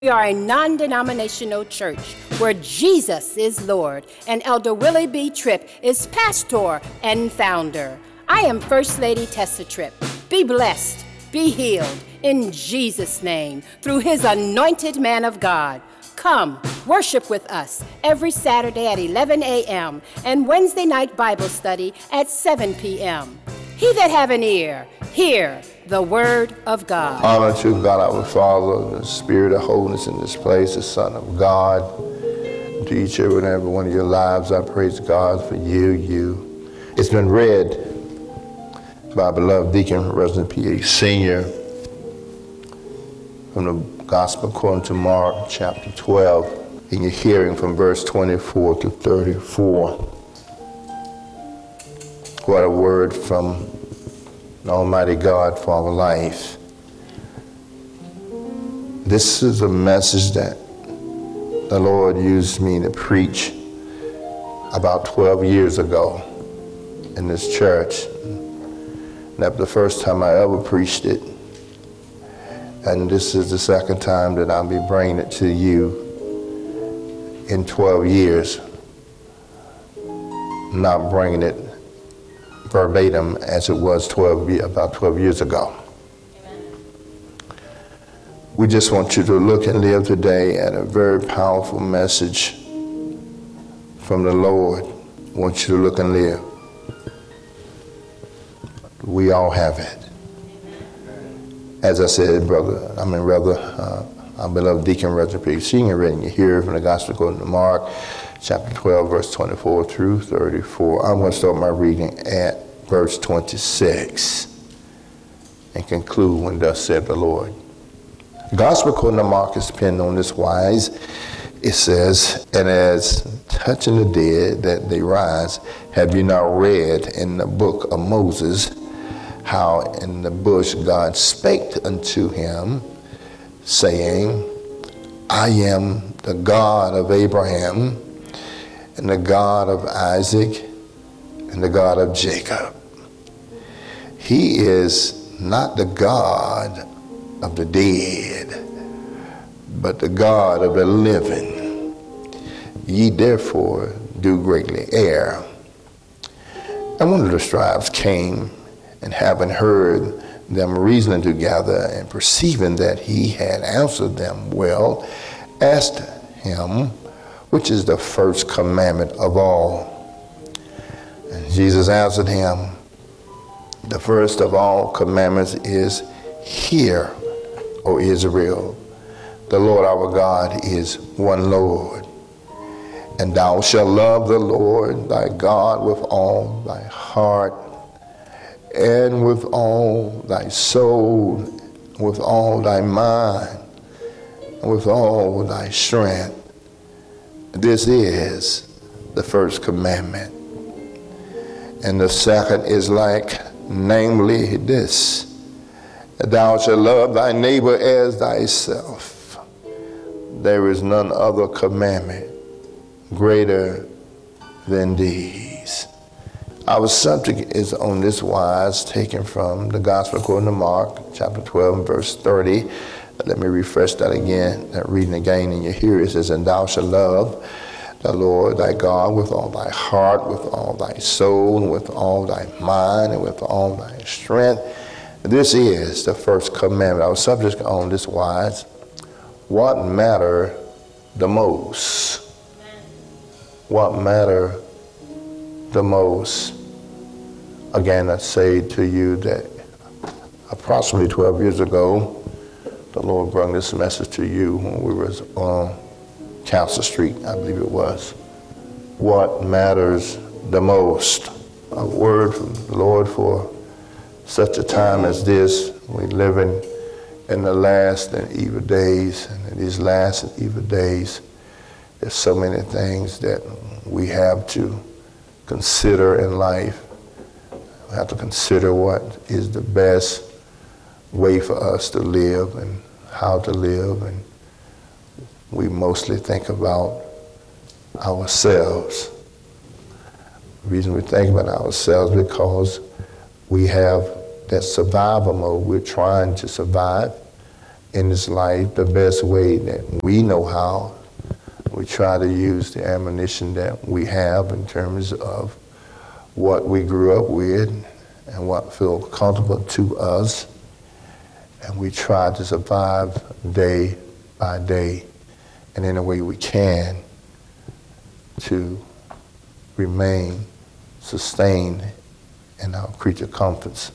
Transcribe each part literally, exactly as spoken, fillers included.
We are a non-denominational church where Jesus is Lord, and Elder Willie B. Tripp is pastor and founder. I am First Lady Tessa Tripp. Be blessed, be healed, in Jesus' name, through his anointed man of God. Come, worship with us every Saturday at eleven a.m. and Wednesday night Bible study at seven p.m. He that have an ear, hear the word of God. Honor to God our Father, the Spirit of holiness in this place, the Son of God. To each and every one of your lives, I praise God for you, you. It's been read by our beloved Deacon Reverend P A Senior from the Gospel according to Mark chapter twelve, and you're hearing from verse twenty-four to thirty-four. What a word from the Almighty God for our life. This is a message that the Lord used me to preach about twelve years ago in this church. And that was the first time I ever preached it. And this is the second time that I'll be bringing it to you in twelve years. Not bringing it verbatim as it was twelve, about twelve years ago. Amen. We just want you to look and live today at a very powerful message from the Lord. I want you to look and live. We all have it. Amen. As I said, brother, I mean, brother, uh, our beloved Deacon Reverend P. Senior reading you here from the Gospel according to Mark, chapter twelve, verse twenty-four through thirty-four. I'm going to start my reading at verse twenty-six and conclude when thus said the Lord. The Gospel according to Mark is penned on this wise. It says, and as touching the dead that they rise, have you not read in the book of Moses how in the bush God spake unto him, saying, I am the God of Abraham, and the God of Isaac, and the God of Jacob. He is not the God of the dead, but the God of the living. Ye therefore do greatly err. And one of the scribes came, and having heard them reasoning together, and perceiving that he had answered them well, asked him, which is the first commandment of all? And Jesus answered him, the first of all commandments is, hear, O Israel, the Lord our God is one Lord. And thou shalt love the Lord thy God with all thy heart, and with all thy soul, with all thy mind, and with all thy strength. This is the first commandment. And the second is like, namely this, thou shalt love thy neighbor as thyself. There is none other commandment greater than these. Our subject is on this wise, taken from the Gospel according to Mark, chapter twelve, and verse thirty. Let me refresh that again, that reading again in your hearing. It says, and thou shalt love the Lord thy God with all thy heart, with all thy soul, and with all thy mind, and with all thy strength. This is the first commandment. Our subject on this wise, what matter the most? What matter the most? Again, I say to you that approximately twelve years ago, the Lord brought this message to you when we were on Council Street, I believe it was. What matters the most? A word from the Lord for such a time as this. We're living in the last and evil days, and in these last and evil days, there's so many things that we have to consider in life. We have to consider what is the best way for us to live and how to live, and we mostly think about ourselves. The reason we think about ourselves is because we have that survival mode. We're trying to survive, in this life the best way that we know how. We try to use the ammunition that we have in terms of what we grew up with and what feels comfortable to us. And we try to survive day by day and in a way we can to remain sustained in our creature comforts.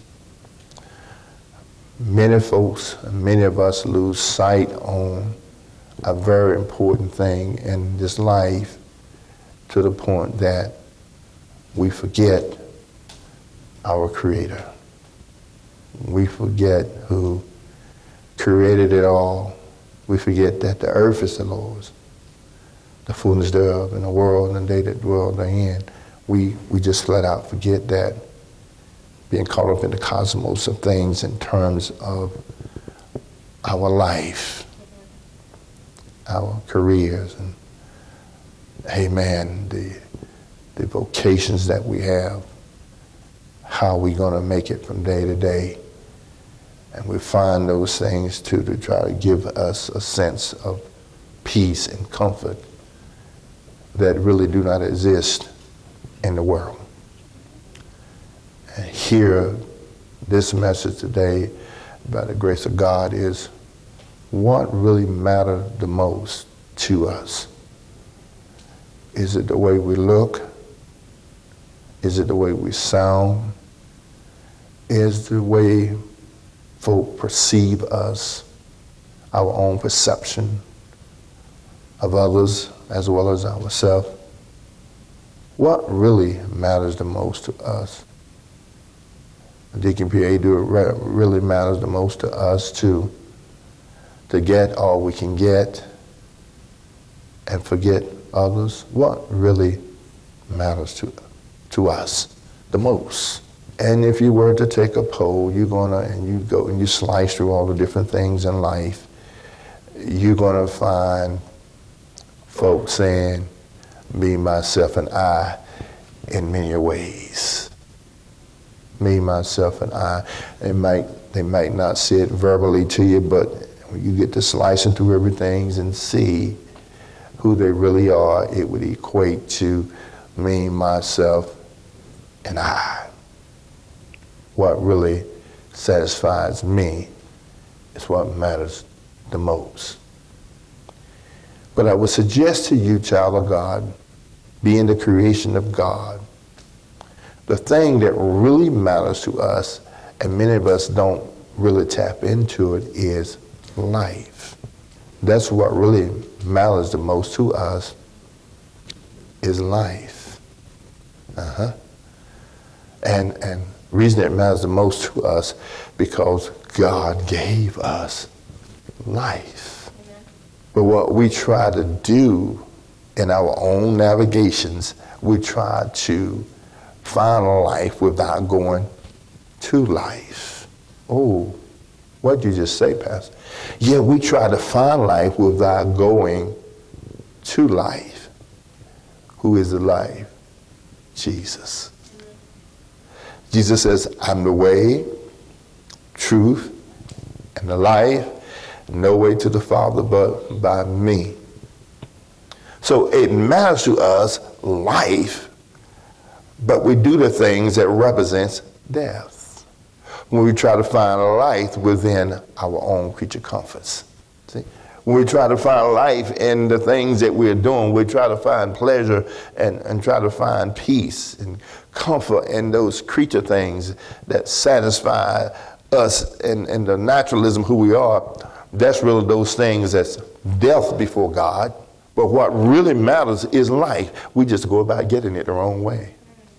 Many folks, many of us lose sight on a very important thing in this life to the point that we forget our Creator. We forget who created it all. We forget that the earth is the Lord's, the fullness thereof, and the world and they that dwell therein. We, we just flat out forget that, being caught up in the cosmos of things in terms of our life, our careers, and, amen, the, the vocations that we have, how we going to make it from day to day. And we find those things too to try to give us a sense of peace and comfort that really do not exist in the world. And here, this message today, by the grace of God, is what really matters the most to us. Is it the way we look? Is it the way we sound? Is the way folk perceive us, our own perception of others as well as ourselves? What really matters the most to us? Deacon P A, do it really matters the most to us to, to get all we can get and forget others? What really matters to, to us the most? And if you were to take a poll, you're gonna, and you go and you slice through all the different things in life, you're gonna find folks saying, me, myself, and I in many ways. Me, myself, and I. They might, they might not say it verbally to you, but when you get to slicing through everything and see who they really are, it would equate to me, myself, and I. What really satisfies me is what matters the most. But I would suggest to you, child of God, being the creation of God, the thing that really matters to us, and many of us don't really tap into it, is life. That's what really matters the most to us, is life. Uh-huh. And and reason it matters the most to us, because God gave us life. Amen. But what we try to do in our own navigations, we try to find life without going to life. Oh, what did you just say, Pastor? Yeah, we try to find life without going to life. Who is the life? Jesus. Jesus says, I'm the way, truth, and the life. No way to the Father but by me. So it matters to us life, but we do the things that represents death. When we try to find life within our own creature comforts. See? When we try to find life in the things that we're doing, we try to find pleasure and, and try to find peace and comfort in those creature things that satisfy us in, in the naturalism who we are. That's really those things that's death before God. But what really matters is life. We just go about getting it the wrong way.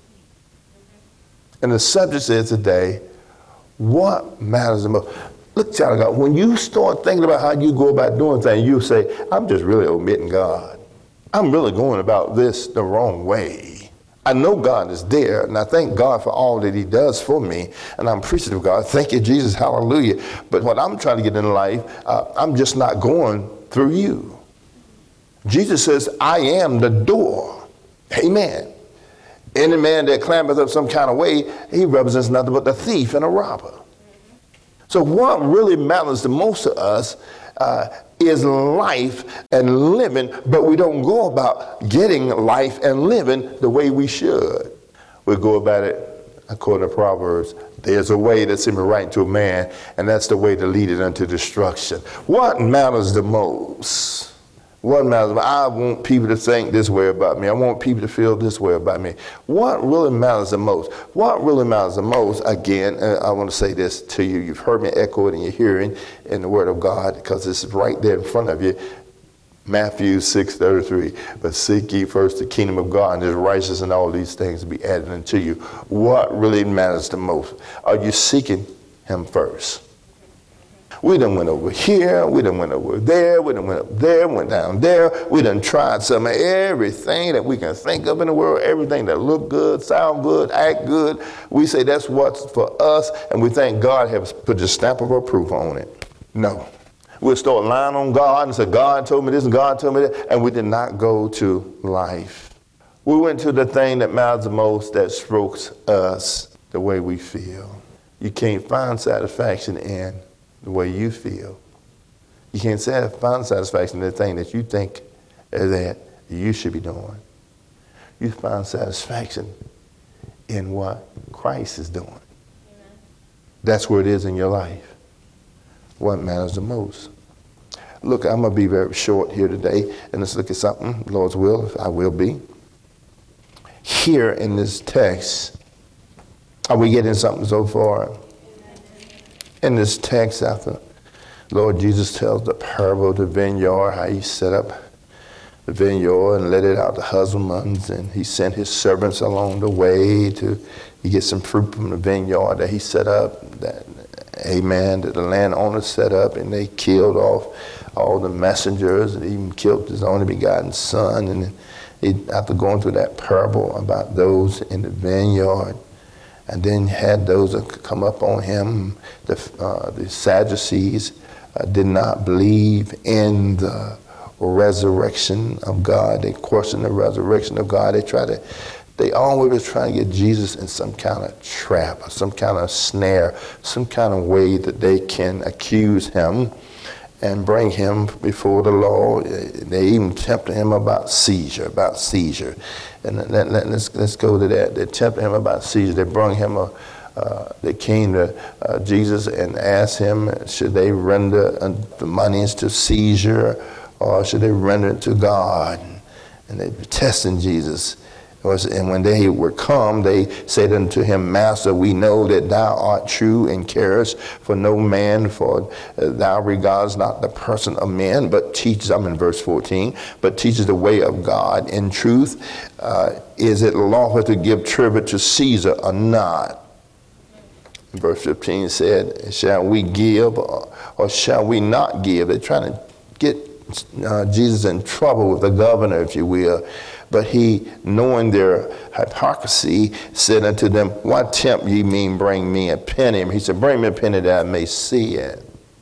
And the subject is today, what matters the most? Look, child of God, when you start thinking about how you go about doing things, you say, I'm just really omitting God. I'm really going about this the wrong way. I know God is there, and I thank God for all that he does for me, and I'm appreciative of God. Thank you, Jesus, hallelujah. But what I'm trying to get in life, uh, I'm just not going through you. Jesus says, I am the door. Amen. Any man that clambereth up some kind of way, he represents nothing but the thief and a robber. So what really matters the most to us uh, is life and living, but we don't go about getting life and living the way we should. We go about it according to Proverbs. There's a way that seems right to a man, and that's the way to lead it unto destruction. What matters the most? What matters? I want people to think this way about me. I want people to feel this way about me. What really matters the most? What really matters the most, again, uh, I want to say this to you. You've heard me echo it in your hearing in the Word of God, because it's right there in front of you. Matthew six thirty-three, but seek ye first the kingdom of God and his righteousness, and all these things be added unto you. What really matters the most? Are you seeking him first? We done went over here, we done went over there, we done went up there, went down there. We done tried some of everything that we can think of in the world, everything that look good, sound good, act good. We say that's what's for us, and we think God has put the stamp of approval on it. No. We'll start lying on God and say, God told me this and God told me that, and we did not go to life. We went to the thing that matters the most, that strokes us the way we feel. You can't find satisfaction in the way you feel. You can't find satisfaction in the thing that you think that you should be doing. You find satisfaction in what Christ is doing. Amen. That's where it is in your life. What matters the most? Look, I'm going to be very short here today, and let's look at something, Lord's will, I will be. Here in this text, are we getting something so far? In this text, after Lord Jesus tells the parable of the vineyard, how he set up the vineyard and let it out to husbandmen, and he sent his servants along the way to get some fruit from the vineyard that he set up, that, amen, that the landowner set up, and they killed off all the messengers and even killed his only begotten son. And he, after going through that parable about those in the vineyard, and then had those that come up on him, the, uh, the Sadducees uh, did not believe in the resurrection of God. They questioned the resurrection of God. They tried to, they always were trying to get Jesus in some kind of trap, or some kind of snare, some kind of way that they can accuse him and bring him before the law. They even tempted him about seizure, about seizure. And let, let, let's let's go to that. They tempted him about seizure. They brought him a, uh, they came to uh, Jesus and asked him, should they render the monies to Caesar, or should they render it to God? And they were testing Jesus. And when they were come, they said unto him, Master, we know that thou art true and carest for no man, for thou regardest not the person of men, but teaches, I'm in verse fourteen, but teaches the way of God. In truth, uh, is it lawful to give tribute to Caesar or not? Verse fifteen said, shall we give or, or shall we not give? They're trying to get uh, Jesus in trouble with the governor, if you will. But he, knowing their hypocrisy, said unto them, what tempt ye mean bring me a penny? He said, bring me a penny that I may see it.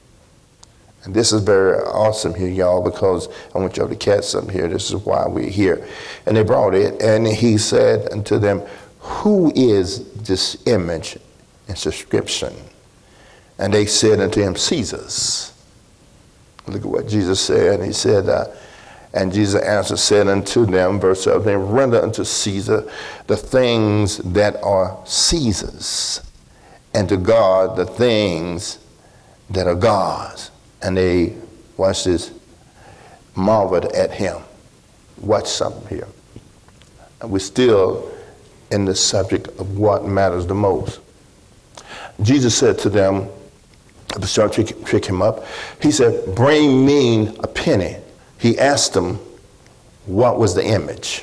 And this is very awesome here, y'all, because I want y'all to catch something here. This is why we're here. And they brought it, and he said unto them, who is this image and subscription? And they said unto him, Caesar's. Look at what Jesus said. He said, uh, and Jesus answered, said unto them, verse seventeen, render unto Caesar the things that are Caesar's, and to God the things that are God's. And they, watch this, marveled at him. Watch something here. And we're still in the subject of what matters the most. Jesus said to them, to start to trick, trick him up, he said, bring me a penny. He asked them, what was the image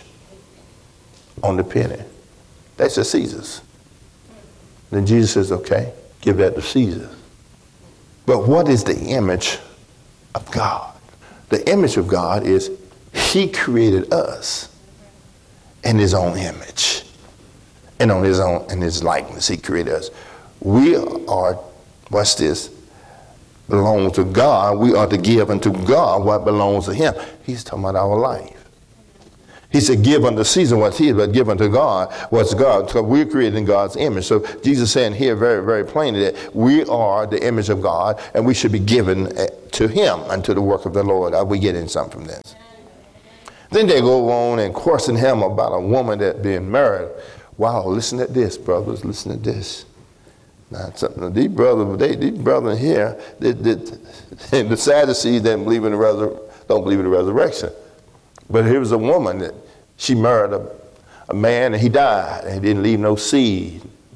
on the penny? They said, Caesar's. Then Jesus says, okay, give that to Caesar. But what is the image of God? The image of God is he created us in his own image and on his own, in his likeness, he created us. We are, watch this, belong to God. We are to give unto God what belongs to him. He's talking about our life. He said, give unto Caesar what's his, but give unto God what's God. So we're created in God's image. So Jesus is saying here very, very plainly that we are the image of God, and we should be given to him and to the work of the Lord. Are we getting something from this? Then they go on and question him about a woman that being married. Wow, listen to this, brothers. Listen to this. Now, something, these brothers, they, these brothers here, they, they, the Sadducees didn't believe in the resur- don't believe in the resurrection. But here was a woman that she married a, a man, and he died, and he didn't leave no seed.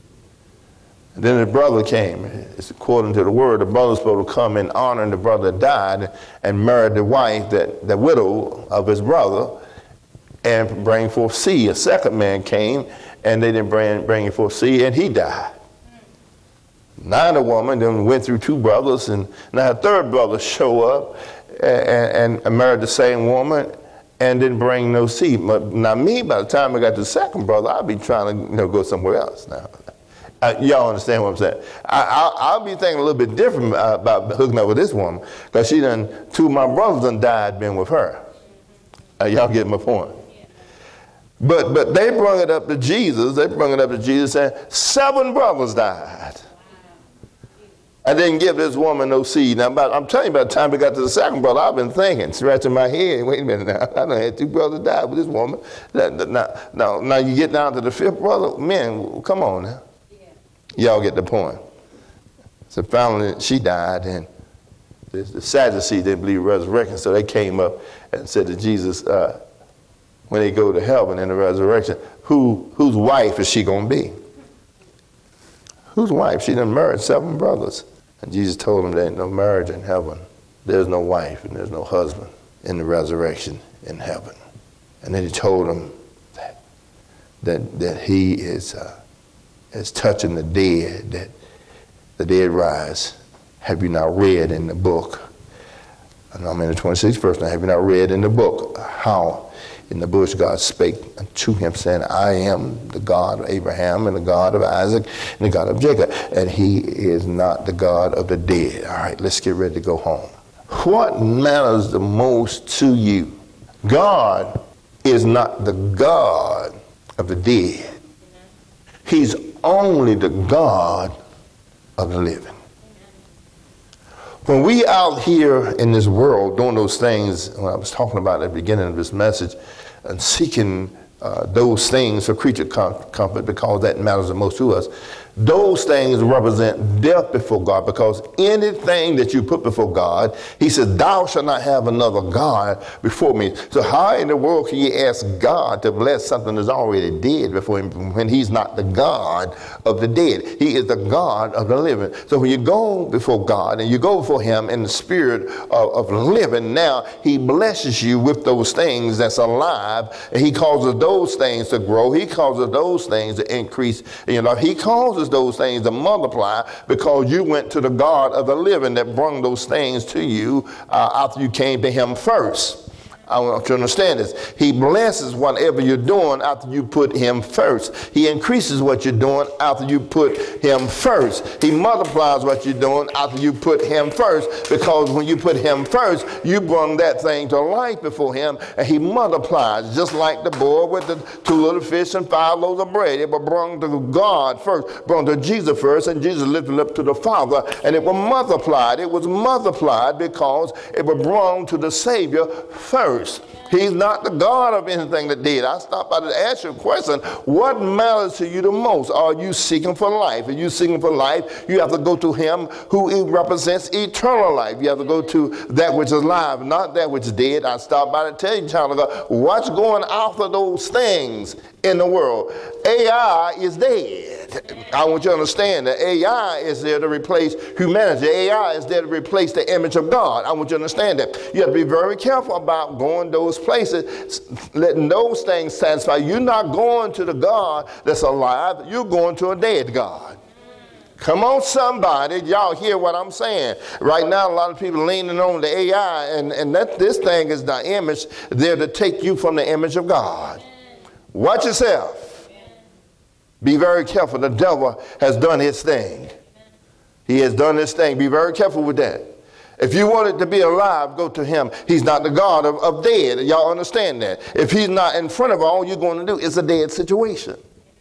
And then the brother came. It's according to the word, the brother's supposed to come and honor the brother that died and marry the wife, that the widow of his brother, and bring forth seed. A second man came, and they didn't bring, bring forth seed, and he died. Now the woman then went through two brothers, and now a third brother show up and, and married the same woman, and didn't bring no seed. But now me, by the time I got to the second brother, I'll be trying to you know, go somewhere else now. Uh, y'all understand what I'm saying? I, I'll, I'll be thinking a little bit different uh, about hooking up with this woman, because she done, two of my brothers done died being with her. Uh, y'all get my point? But but they brought it up to Jesus. They brought it up to Jesus saying, seven brothers died. I didn't give this woman no seed. Now, about, I'm telling you, by the time we got to the second brother, I've been thinking, scratching my head. Wait a minute now. I done had two brothers die with this woman. Now, now, now you get down to the fifth brother. Man, come on now. Yeah. Y'all get the point. So finally, she died, and the, the Sadducees didn't believe resurrection, so they came up and said to Jesus, uh, when they go to heaven in the resurrection, who whose wife is she going to be? Whose wife? She done married seven brothers. And Jesus told them there ain't no marriage in heaven. There's no wife and there's no husband in the resurrection in heaven. And then he told them that that, that he is uh, is touching the dead, that the dead rise. Have you not read in the book? And I'm in the twenty-sixth verse now. Have you not read in the book how in the bush God spake to him, saying, I am the God of Abraham and the God of Isaac and the God of Jacob. And he is not the God of the dead. All right, let's get ready to go home. What matters the most to you? God is not the God of the dead. He's only the God of the living. When we out here in this world doing those things, when I was talking about at the beginning of this message, and seeking uh, those things for creature com- comfort, because that matters the most to us, those things represent death before God, because anything that you put before God, he says, thou shalt not have another God before me. So how in the world can you ask God to bless something that's already dead before him when he's not the God of the dead? He is the God of the living. So when you go before God and you go before him in the spirit of, of living, now he blesses you with those things that's alive, and he causes those things to grow. He causes those things to increase. You know, he causes those things to multiply because you went to the God of the living that brought those things to you uh, after you came to him first. I want you to understand this. He blesses whatever you're doing after you put him first. He increases what you're doing after you put him first. He multiplies what you're doing after you put him first, because when you put him first, you bring that thing to life before him, and he multiplies, just like the boy with the two little fish and five loaves of bread. It was brought to God first, brought to Jesus first, and Jesus lifted up to the Father, and it was multiplied. It was multiplied because it was brought to the Savior first. He's not the God of anything that did. I stopped by to ask you a question. What matters to you the most? Are you seeking for life? Are you seeking for life? You have to go to him who represents eternal life. You have to go to that which is alive, not that which is dead. I stopped by to tell you, child of God, what's going after those things in the world? A I is dead. I want you to understand that A I is there to replace humanity. A I is there to replace the image of God. I want you to understand that. You have to be very careful about going those places, letting those things satisfy. You're not going to the God that's alive. You're going to a dead God. Come on, somebody. Y'all hear what I'm saying. Right now, a lot of people leaning on the A I, and, and that this thing is the image there to take you from the image of God. Watch yourself. Be very careful. The devil has done his thing. He has done his thing. Be very careful with that. If you want it to be alive, go to him. He's not the God of, of dead. Y'all understand that? If he's not in front of all you're going to do, it's a dead situation.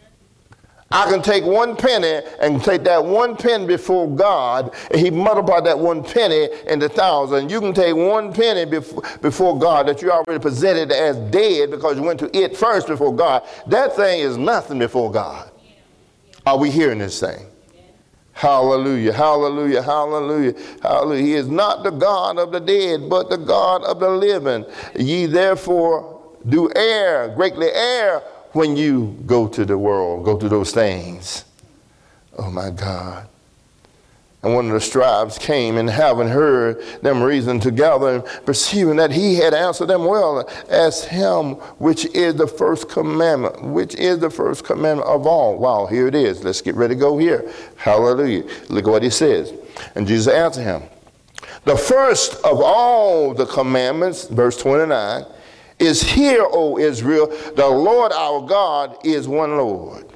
I can take one penny and take that one penny before God, and he multiplied that one penny into thousand. You can take one penny before, before God that you already presented as dead because you went to it first before God. That thing is nothing before God. Are we hearing this thing? Hallelujah, hallelujah, hallelujah, hallelujah. He is not the God of the dead, but the God of the living. Ye therefore do err, greatly err, when you go to the world, go to those things. Oh my God. And one of the scribes came, and having heard them reason together, and perceiving that he had answered them well, asked him, which is the first commandment, which is the first commandment of all. Wow, here it is. Let's get ready to go here. Hallelujah. Look at what he says. And Jesus answered him, the first of all the commandments, verse twenty-nine, is, hear, O Israel, the Lord our God is one Lord.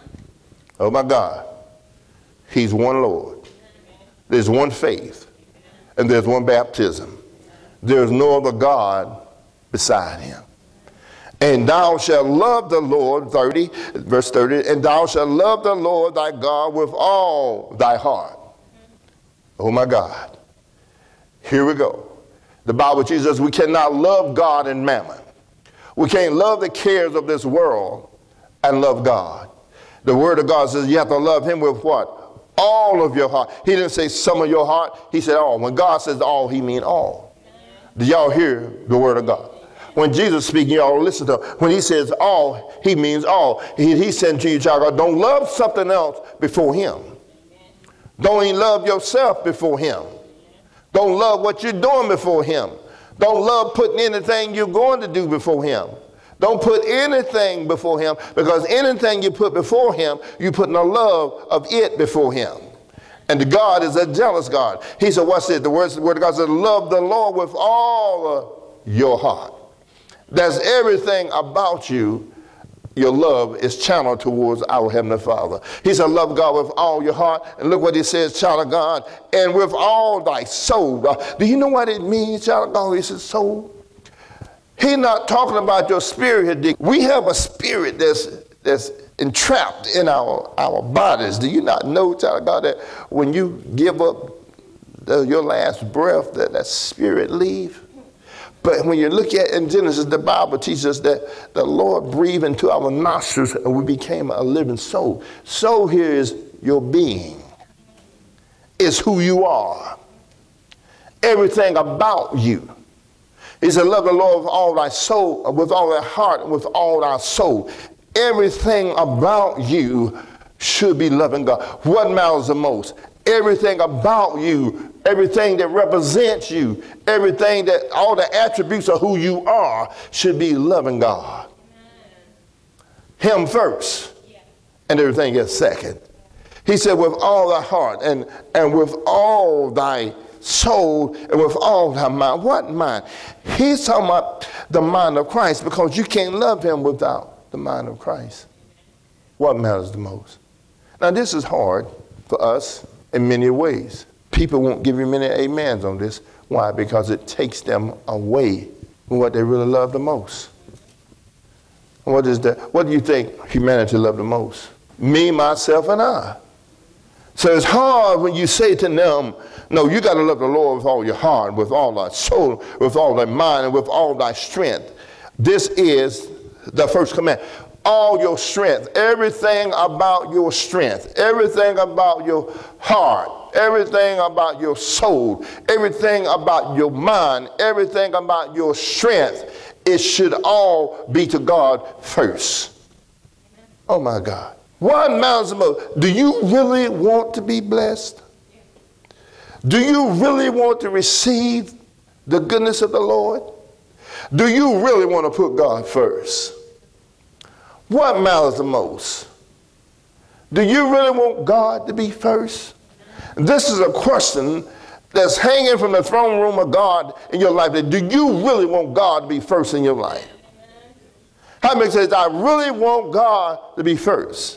Oh my God. He's one Lord. There's one faith, and there's one baptism. There's no other God beside him. And thou shalt love the Lord, thirty, verse thirty, and thou shalt love the Lord thy God with all thy heart. Oh my God. Here we go. The Bible teaches us we cannot love God and mammon. We can't love the cares of this world and love God. The word of God says you have to love him with what? All of your heart. He didn't say some of your heart. He said all. When God says all, he means all. Do y'all hear the word of God? When Jesus speaking, y'all listen to him. When he says all, he means all. He, he said to you, child God, don't love something else before him. Don't even love yourself before him. Don't love what you're doing before him. Don't love putting anything you're going to do before him. Don't put anything before him, because anything you put before him, you put the love of it before him. And God is a jealous God. He said, what's it? The word, the word of God says, love the Lord with all of your heart. That's everything about you. Your love is channeled towards our Heavenly Father. He said, love God with all your heart. And look what he says, child of God, and with all thy soul. Uh, do you know what it means, child of God? He says soul. He's not talking about your spirit here. We have a spirit that's, that's entrapped in our, our bodies. Do you not know, child of God, that when you give up the, your last breath, that that spirit leave? But when you look at in Genesis, the Bible teaches us that the Lord breathed into our nostrils and we became a living soul. Soul here is your being. It's who you are. Everything about you. He said, love the Lord with all thy soul, with all thy heart, and with all thy soul. Everything about you should be loving God. What matters the most? Everything about you, everything that represents you, everything that, all the attributes of who you are should be loving God. Him first, and everything else second. He said, with all thy heart and, and with all thy soul and with all thy mind. What mind? He's talking about the mind of Christ, because you can't love him without the mind of Christ. What matters the most? Now this is hard for us in many ways. People won't give you many amens on this. Why? Because it takes them away from what they really love the most. What is that? What do you think humanity loved the most? Me, myself, and I. So it's hard when you say to them, no, you got to love the Lord with all your heart, with all thy soul, with all thy mind, and with all thy strength. This is the first command. All your strength, everything about your strength, everything about your heart, everything about your soul, everything about your mind, everything about your strength, it should all be to God first. Oh my God. What matters the most? Do you really want to be blessed? Do you really want to receive the goodness of the Lord? Do you really want to put God first? What matters the most? Do you really want God to be first? This is a question that's hanging from the throne room of God in your life. Do you really want God to be first in your life? How many says, I really want God to be first?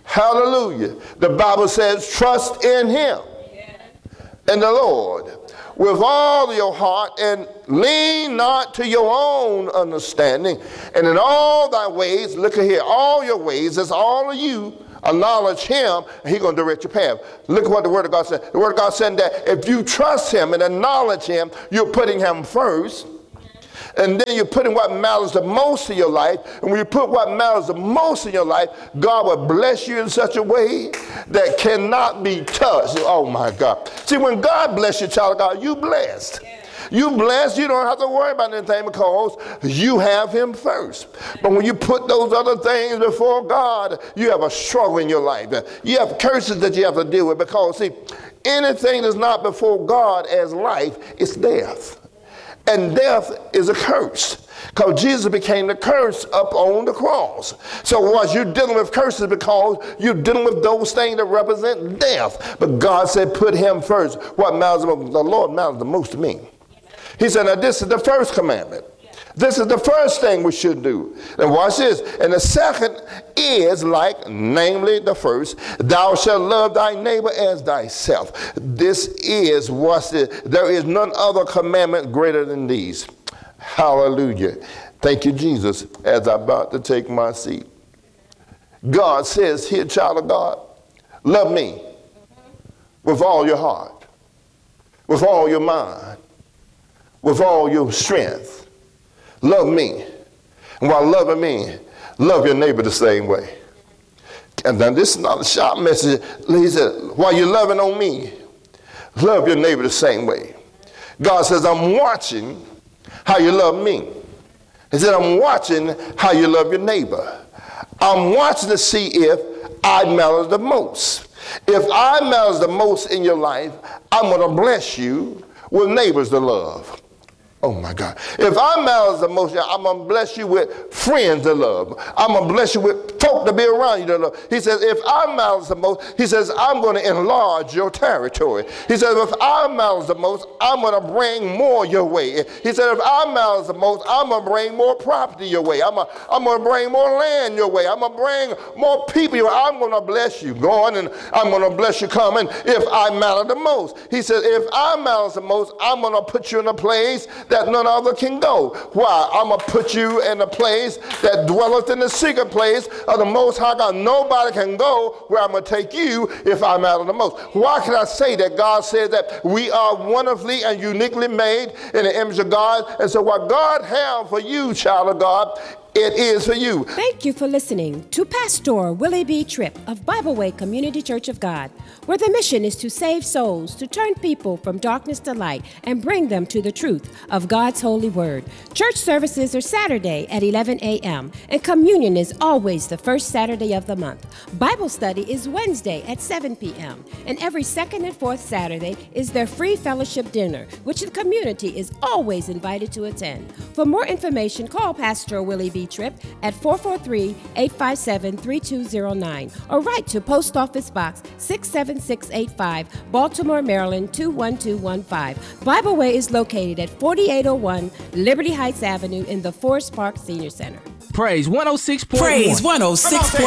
Hallelujah. The Bible says, trust in him and the Lord with all your heart, and lean not to your own understanding. And in all thy ways, look at here, all your ways, that's all of you, acknowledge him, and he's going to direct your path. Look at what the Word of God said. The Word of God said that if you trust him and acknowledge him, you're putting him first. And then you're putting what matters the most in your life. And when you put what matters the most in your life, God will bless you in such a way that cannot be touched. Oh, my God. See, when God bless you, child of God, you blessed. You blessed, you don't have to worry about anything because you have him first. But when you put those other things before God, you have a struggle in your life. You have curses that you have to deal with because, see, anything that's not before God as life is death. And death is a curse because Jesus became the curse up on the cross. So once you're dealing with curses because you're dealing with those things that represent death. But God said, put him first. What matters the most? The Lord matters the most to me. He said, now this is the first commandment. This is the first thing we should do. And watch this. And the second is like, namely the first, thou shalt love thy neighbor as thyself. This is what's it. There is none other commandment greater than these. Hallelujah. Thank you, Jesus, as I'm about to take my seat. God says here, child of God, love me with all your heart, with all your mind, with all your strength. Love me. And while loving me, love your neighbor the same way. And now this is not a sharp message. He said, while you're loving on me, love your neighbor the same way. God says, I'm watching how you love me. He said, I'm watching how you love your neighbor. I'm watching to see if I matter the most. If I matter the most in your life, I'm going to bless you with neighbors to love. Oh, my God. If I matter the most, I'm going to bless you with friends to love. I'm going to bless you with folk to be around you to love. He says, if I matter the most, he says, I'm going to enlarge your territory. He says, if I matter the most, I'm going to bring more your way. He said, if I matter the most, I'm going to bring more property your way. I'm going I'm to bring more land your way. I'm going to bring more people your way. I'm going to bless you going, and I'm going to bless you coming if I matter the most. He said, if I matter the most, I'm going to put you in a place that none other can go. Why? I'm going to put you in a place that dwelleth in the secret place of the Most High God. Nobody can go where I'm going to take you if I matter the most. Why can I say that? God says that we are wonderfully and uniquely made in the image of God. And so what God has for you, child of God, it is for you. Thank you for listening to Pastor Willie B. Tripp of Bible Way Community Church of God, where the mission is to save souls, to turn people from darkness to light, and bring them to the truth of God's holy word. Church services are Saturday at eleven a.m., and communion is always the first Saturday of the month. Bible study is Wednesday at seven p.m., and every second and fourth Saturday is their free fellowship dinner, which the community is always invited to attend. For more information, call Pastor Willie B. Tripp at four four three, eight five seven, three two zero nine or write to Post Office Box six seven six eight five, Baltimore, Maryland two one two one five. Bible Way is located at forty-eight oh one Liberty Heights Avenue in the Forest Park Senior Center. Praise one oh six point one. Praise one oh six point one.